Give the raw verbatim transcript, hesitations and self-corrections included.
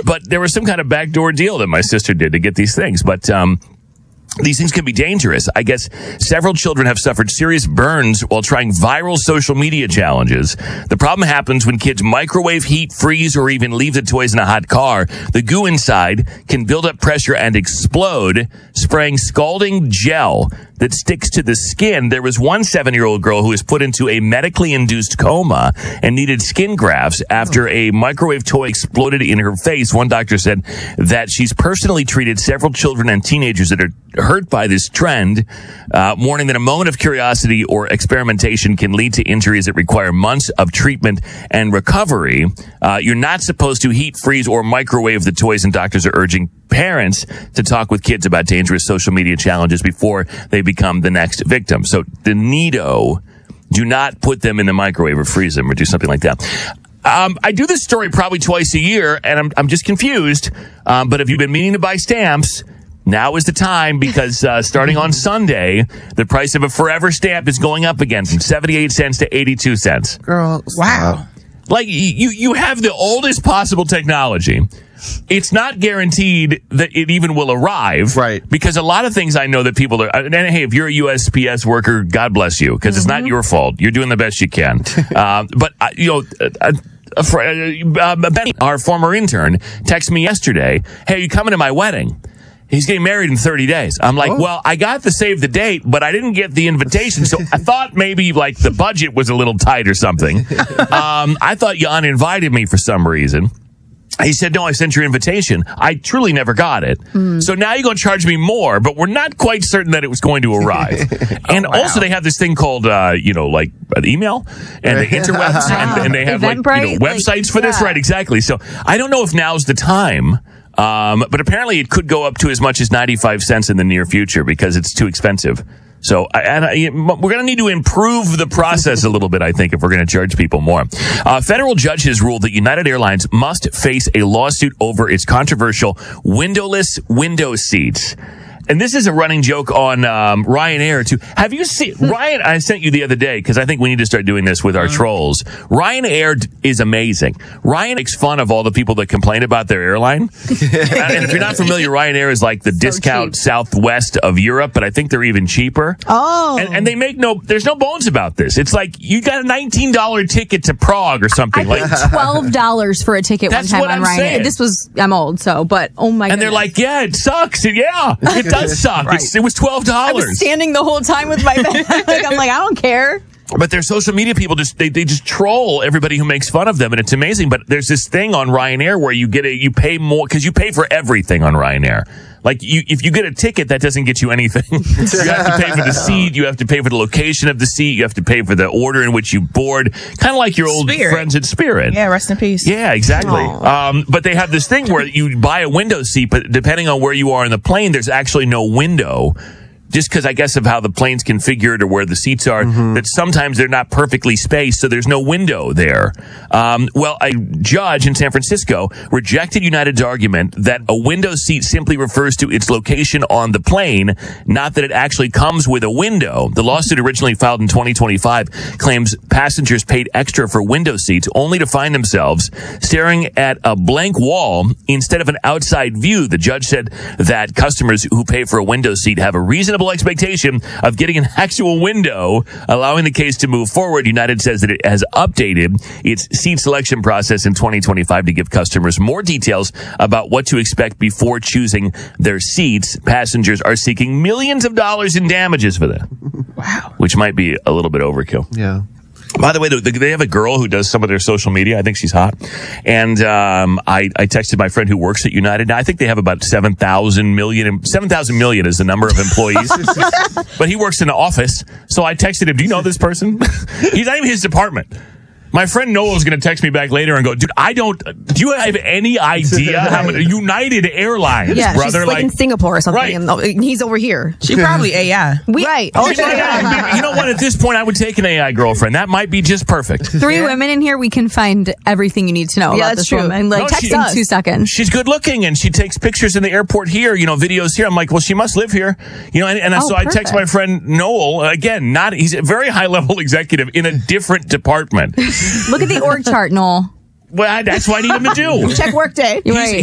but there was some kind of backdoor deal that my sister did to get these things. But um, these things can be dangerous. I guess several children have suffered serious burns while trying viral social media challenges. The problem happens when kids microwave, heat, freeze, or even leave the toys in a hot car. The goo inside can build up pressure and explode, spraying scalding gel that sticks to the skin. There was one seven-year-old girl who was put into a medically induced coma and needed skin grafts after a microwave toy exploded in her face. One doctor said that she's personally treated several children and teenagers that are hurt by this trend, uh, warning that a moment of curiosity or experimentation can lead to injuries that require months of treatment and recovery. Uh, you're not supposed to heat, freeze, or microwave the toys, and doctors are urging parents to talk with kids about dangerous social media challenges before they become the next victim. So the Nido, do not put them in the microwave or freeze them or do something like that. Um, I do this story probably twice a year, and I'm, I'm just confused. Um, but if you've been meaning to buy stamps, now is the time, because uh, starting on Sunday, the price of a forever stamp is going up again from seventy-eight cents to eighty-two cents. Girl, wow. Like, you, you have the oldest possible technology. It's not guaranteed that it even will arrive. Right. Because a lot of things I know that people are, and hey, if you're a U S P S worker, God bless you, because mm-hmm. it's not your fault. You're doing the best you can. um, but, uh, you know, uh, uh, uh, Benny, our former intern, texted me yesterday, hey, are you coming to my wedding? He's getting married in thirty days. I'm like, oh. well, I got the save the date, but I didn't get the invitation. So I thought maybe like the budget was a little tight or something. Um, I thought you uninvited me for some reason. He said, no, I sent your invitation. I truly never got it. Mm. So now you're going to charge me more, but we're not quite certain that it was going to arrive. And oh, wow. also they have this thing called, uh, you know, like an email and the interwebs and, and they have like, you know, websites like, for this. Yeah. Right, exactly. So I don't know if now's the time. Um, but apparently it could go up to as much as ninety-five cents in the near future because it's too expensive. So I, I, we're going to need to improve the process a little bit, I think, if we're going to charge people more. Uh, federal judge has ruled that United Airlines must face a lawsuit over its controversial windowless window seats. And this is a running joke on um, Ryanair, too. Have you seen Ryan? I sent you the other day because I think we need to start doing this with our trolls. Ryanair is amazing. Ryan makes fun of all the people that complain about their airline. And if you're not familiar, Ryanair is like the so discount cheap. Southwest of Europe, but I think they're even cheaper. Oh. And, and they make no, there's no bones about this. It's like you got a nineteen dollars ticket to Prague or something. I like paid twelve dollars for a ticket That's one time what on I'm Ryanair. saying. This was, I'm old, so, but oh my god. And goodness. They're like, yeah, it sucks. Yeah, it does suck. Right. It's, it was twelve dollars. I was standing the whole time with my bag. like, I'm like, I don't care. But their social media people just they, they just troll everybody who makes fun of them, and it's amazing. But there's this thing on Ryanair where you get a you pay more because you pay for everything on Ryanair. Like you, if you get a ticket, that doesn't get you anything. You have to pay for the seat. You have to pay for the location of the seat. You have to pay for the order in which you board. Kind of like your old Spirit. friends at Spirit. Yeah, rest in peace. Yeah, exactly. Um, but they have this thing where you buy a window seat, but depending on where you are in the plane, there's actually no window. Just because I guess of how the plane's configured or where the seats are, mm-hmm. that sometimes they're not perfectly spaced, so there's no window there. Um, well, a judge in San Francisco rejected United's argument that a window seat simply refers to its location on the plane, not that it actually comes with a window. The lawsuit, originally filed in twenty twenty-five, claims passengers paid extra for window seats only to find themselves staring at a blank wall instead of an outside view. The judge said that customers who pay for a window seat have a reasonable expectation of getting an actual window, allowing the case to move forward. United says that it has updated its seat selection process in twenty twenty-five to give customers more details about what to expect before choosing their seats. Passengers are seeking millions of dollars in damages for that. Wow. Which might be a little bit overkill. Yeah. By the way, they have a girl who does some of their social media. I think she's hot. And um, I, I texted my friend who works at United. Now, I think they have about seven thousand million. seven thousand million is the number of employees. But he works in the office. So I texted him, do you know this person? He's not even his department. My friend Noel is going to text me back later and go, dude, I don't, do you have any idea how many, United Airlines, yeah, brother? She's like, like in Singapore or something, right. and he's over here. She probably A I. We, right. Oh, yeah. You know what? At this point, I would take an A I girlfriend. That might be just perfect. Three yeah. women in here, we can find everything you need to know yeah, about this true. woman. Like, no, text in two seconds. She's good looking, and she takes pictures in the airport here, you know, videos here. I'm like, well, she must live here. You know, and, and oh, so perfect. I text my friend Noel, again, not, he's a very high-level executive in a different department. Look at the org chart, Noel. Well, that's what I need him to do. Check Workday. You're right.